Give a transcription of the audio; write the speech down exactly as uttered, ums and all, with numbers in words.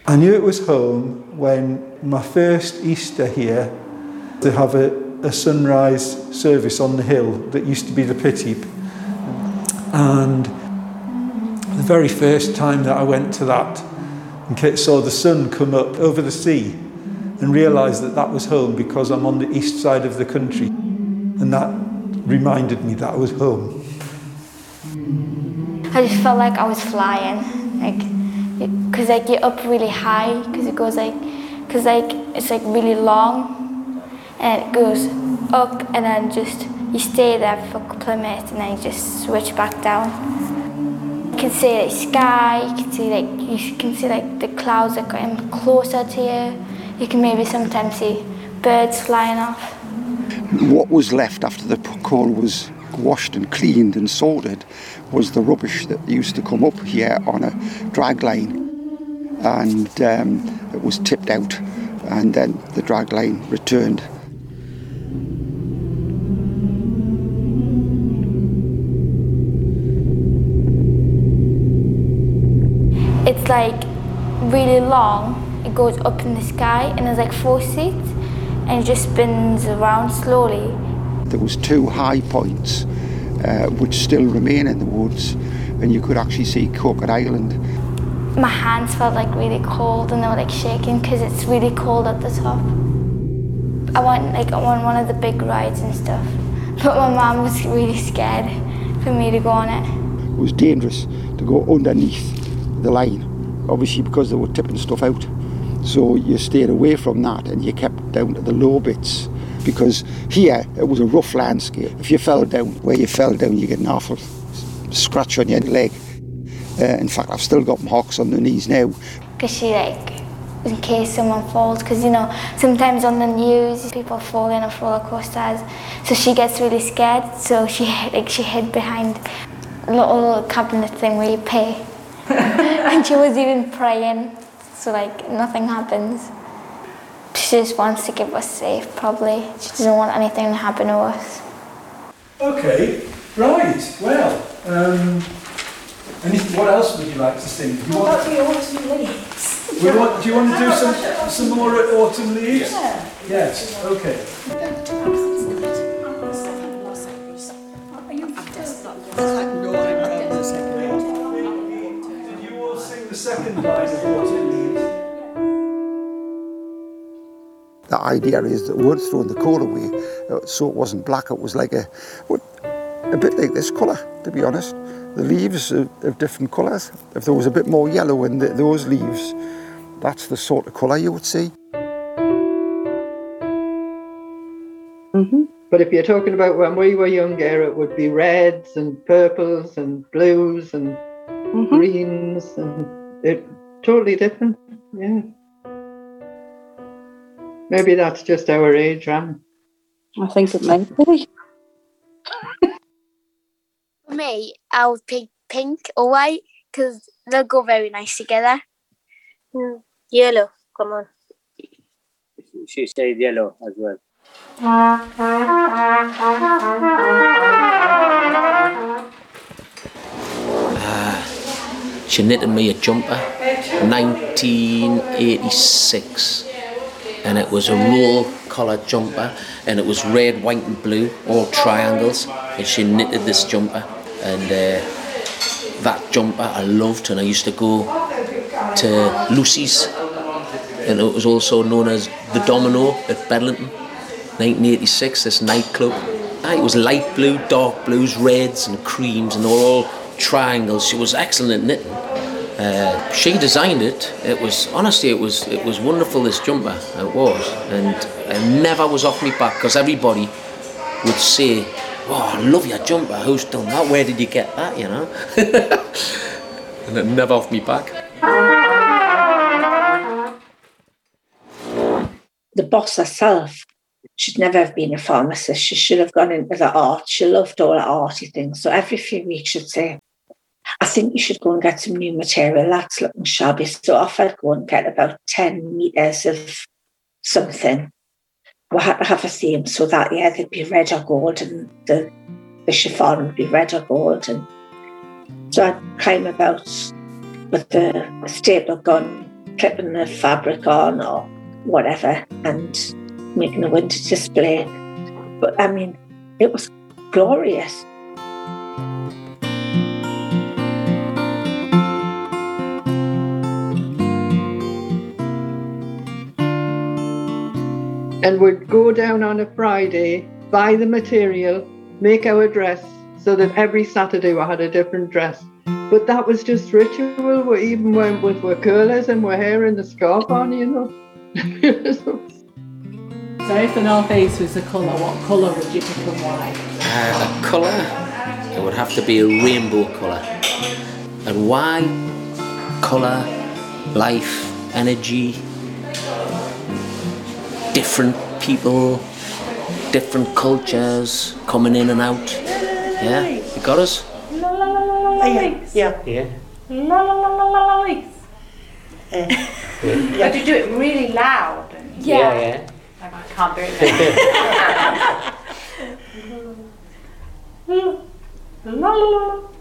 I knew it was home when my first Easter here, they have a, a sunrise service on the hill that used to be the pit heap. And the very first time that I went to that and saw the sun come up over the sea and realised that that was home because I'm on the east side of the country. And that reminded me that I was home. I just felt like I was flying, like, because like you're up really high, because it goes like, because like it's like really long, and it goes up, and then just you stay there for a couple of minutes, and then you just switch back down. You can see like sky, you can see like you can see like the clouds are getting closer to you. You can maybe sometimes see birds flying off. What was left after the coal was washed and cleaned and sorted was the rubbish that used to come up here on a drag line, and um, it was tipped out, and then the drag line returned. It's like really long, it goes up in the sky, and there's like four seats, and it just spins around slowly. There was two high points uh, which still remain in the woods, and you could actually see Cookett Island. My hands felt like really cold, and they were like shaking because it's really cold at the top. I went like on one of the big rides and stuff, but my mum was really scared for me to go on it. It was dangerous to go underneath the line, obviously because they were tipping stuff out. So you stayed away from that and you kept down to the low bits, because here it was a rough landscape. If you fell down, where you fell down, you get an awful scratch on your leg. Uh, in fact, I've still got marks on the knees now. Because she like, in case someone falls, because you know, sometimes on the news people fall in off roller coasters, so she gets really scared, so she like she hid behind a little cabinet thing where you pay. And she was even praying, so like nothing happens. She just wants to keep us safe, probably. She doesn't want anything to happen to us. Okay, right, well, um, anything, what else would you like to sing? Do you What want, about the autumn leaves? we want, do you want to do some, some more at Autumn Leaves? Yeah. Yes, okay. The second line of Autumn Leaves. The idea is that we'd thrown the coal away, uh, so it wasn't black. It was like a, a bit like this colour, to be honest. The leaves are of different colours. If there was a bit more yellow in the, those leaves, that's the sort of colour you would see. Mm-hmm. But if you're talking about when we were younger, it would be reds and purples and blues and mm-hmm. greens, and it totally different. Yeah. Maybe that's just our age, Ram. I think it might be. For me, I would pick pink or white because they'll go very nice together. Mm. Yellow, come on. She said yellow as well. Uh, she knitted me a jumper, nineteen eighty-six. And it was a roll collar jumper, and it was red, white and blue, all triangles, and she knitted this jumper, and uh, that jumper I loved, and I used to go to Lucy's, and it was also known as the Domino at Bedlington, nineteen eighty-six, this nightclub. It was light blue, dark blues, reds and creams, and all triangles. She was excellent at knitting. Uh, she designed it. It was honestly, it was it was wonderful. This jumper, it was, and it never was off me back because everybody would say, "Oh, I love your jumper. Who's done that? Where did you get that?" You know, and it never off me back. The boss herself, she'd never have been a pharmacist. She should have gone into the art. She loved all the arty things. So every few weeks she'd say, I think you should go and get some new material. That's looking shabby. So off I'd go and get about ten metres of something. We had to have a theme so that, yeah, they'd be red or gold and the, the chiffon would be red or gold. And so I'd climb about with the staple gun clipping the fabric on or whatever and making a winter display. But I mean, it was glorious. And we'd go down on a Friday, buy the material, make our dress, so that every Saturday we had a different dress. But that was just ritual. We even went with our curlers and our hair and the scarf on, you know. So if the North East was a colour, what colour would you pick and why? Uh, a colour, it would have to be a rainbow colour. And why? Colour, life, energy, different people, different cultures coming in and out. Yeah, you got us? La la la la la lights. Yeah. Yeah. La la la la la lights. Yeah. But you do it really loud. And Yeah, yeah. Like, I can't do it now. La la la la.